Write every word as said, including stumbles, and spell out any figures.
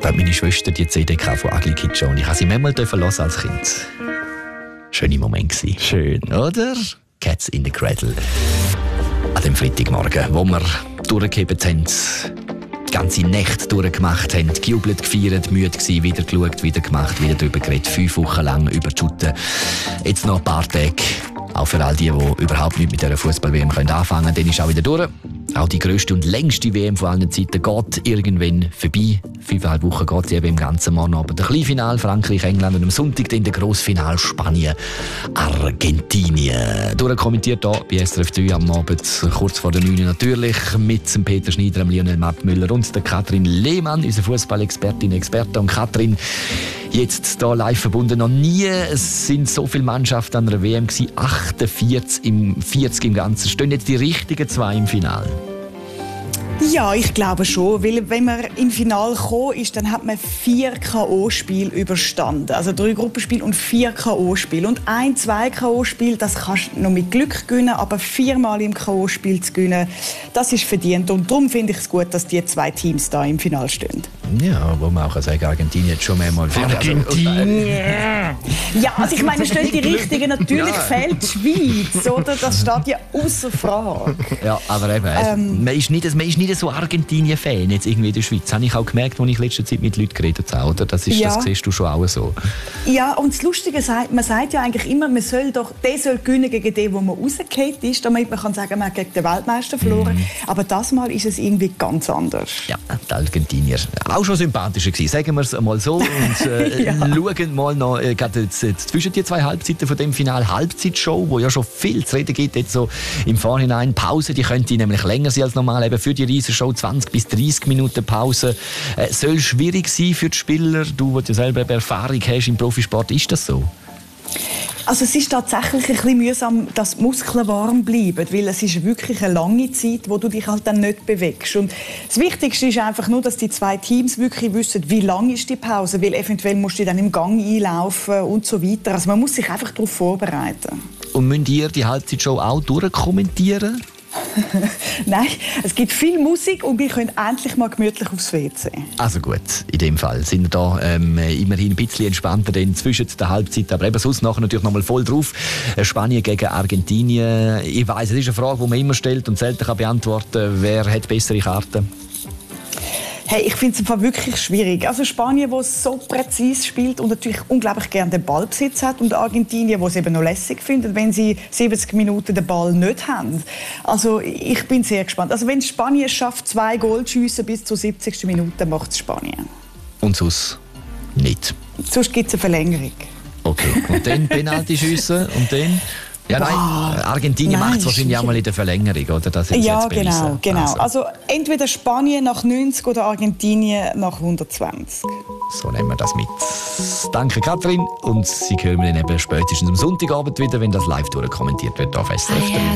Da hat meine Schwester die C D von Ugly Kid Joe. Ich habe sie mehrmals hören als Kind. Schöne Moment gewesen. Schön, oder? Cats in the Cradle. An dem Freitagmorgen, wo wir durchgehebt haben, die ganze Nacht durchgemacht haben, gejubelt, gefeiert, müde gewesen, wieder geschaut, wieder gemacht, wieder darüber geredet, fünf Wochen lang über die Shooten. Jetzt noch ein paar Tage, auch für all die, die überhaupt nicht mit dieser Fußball-W M anfangen können, dann ist auch wieder durch. Auch die grösste und längste W M von allen Zeiten geht irgendwann vorbei. Fünfeinhalb Wochen geht sie eben im ganzen Morgen. Aber der Kleinfinal Frankreich, England und am Sonntag dann der Grossfinal Spanien, Argentinien. Durchkommentiert hier bei S R F drei am Abend, kurz vor der neun natürlich, mit dem Peter Schneider, dem Lionel Mattmüller und der Katrin Lehmann, unsere Fußball-Expertin, Experte. Und Katrin, jetzt hier live verbunden, noch nie es sind so viele Mannschaften an einer W M gewesen, achtundvierzig im, vierzig im Ganzen. Stehen jetzt die richtigen zwei im Finale? Ja, ich glaube schon, weil wenn man im Finale gekommen ist, dann hat man vier K O-Spiele überstanden. Also drei Gruppenspiele und vier K O-Spiele. Und ein, zwei K O-Spiele, das kannst du noch mit Glück gewinnen, aber viermal im K O-Spiel zu gewinnen, das ist verdient. Und darum finde ich es gut, dass die zwei Teams da im Finale stehen. Ja, wo man auch sagen, Argentinien hat schon mehrmal... Argentinien! Ja, also ich meine, stehen die Richtigen, natürlich ja. Fehlt die Schweiz, oder? Das steht ja außer Frage. Ja, aber eben, ähm, man ist nicht, man ist nicht so Argentinien-Fan jetzt irgendwie in der Schweiz. Das habe ich auch gemerkt, als ich in letzter Zeit mit Leuten geredet habe, oder? Das, ist, ja. Das siehst du schon auch so. Ja, und das Lustige ist, man sagt ja eigentlich immer, man soll doch, der soll gewinnen gegen den, wo man rausgefallen ist, damit man kann sagen, man hat gegen den Weltmeister verloren. Mm. Aber das Mal ist es irgendwie ganz anders. Ja, die Argentinier. Auch schon sympathischer gewesen, sagen wir es einmal so. Und äh, ja. Schauen mal noch äh, gerade zwischen die zwei Halbzeiten von dem Final Halbzeitshow, wo ja schon viel zu reden gibt, jetzt so im Vorhinein. Pause, die könnte nämlich länger sein als normal, eben für die Riesenshow zwanzig bis dreißig Minuten Pause. Äh, soll schwierig sein für die Spieler? Du, die ja selber Erfahrung hast im Profisport, ist das so? Also es ist tatsächlich ein bisschen mühsam, dass die Muskeln warm bleiben, weil es ist wirklich eine lange Zeit, wo du dich halt dann nicht bewegst. Und das Wichtigste ist einfach nur, dass die zwei Teams wirklich wissen, wie lang ist die Pause, weil eventuell musst du dann im Gang einlaufen und so weiter. Also man muss sich einfach darauf vorbereiten. Und müsst ihr die Halbzeitshow auch durchkommentieren? Nein, es gibt viel Musik und wir können endlich mal gemütlich aufs W C. Also gut, in dem Fall sind wir da ähm, immerhin ein bisschen entspannter denn zwischen der Halbzeit, aber eben sonst nachher natürlich noch mal voll drauf. Spanien gegen Argentinien. Ich weiss, es ist eine Frage, die man immer stellt und selten kann beantworten kann. Wer hat bessere Karten? Hey, ich finde es wirklich schwierig. Also Spanien, das so präzise spielt und natürlich unglaublich gerne den Ballbesitz hat, und Argentinien, das es eben noch lässig findet, wenn sie siebzig Minuten den Ball nicht haben. Also ich bin sehr gespannt. Also wenn Spanien es schafft, zwei Goal zu schiessen bis zur siebzigsten Minute, macht es Spanien. Und sonst nicht? Sonst gibt es eine Verlängerung. Okay, und dann Penalty schiessen und dann... Ja, nein, wow. Argentinien macht es wahrscheinlich auch mal in der Verlängerung, oder? Das ist ja, jetzt genau, genau. Also. also entweder Spanien nach neunzig oder Argentinien nach hundertzwanzig. So nehmen wir das mit. Danke, Katrin. Und Sie hören wir dann eben spätestens am Sonntagabend wieder, wenn das live durchkommentiert wird auf S R F drei.